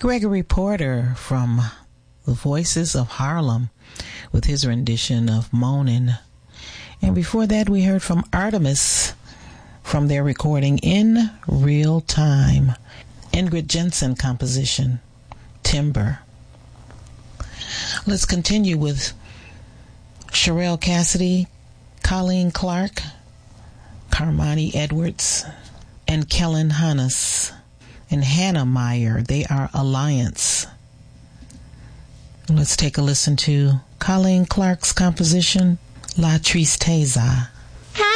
Gregory Porter from the Voices of Harlem with his rendition of Moanin'. And before that, we heard from Artemis from their recording In Real Time. Ingrid Jensen composition, Timber. Let's continue with Sherelle Cassidy, Colleen Clark, Carmani Edwards, and Kellen Hannes, and Hannah Meyer. They are Alliance. Let's take a listen to Colleen Clark's composition, La Tristeza.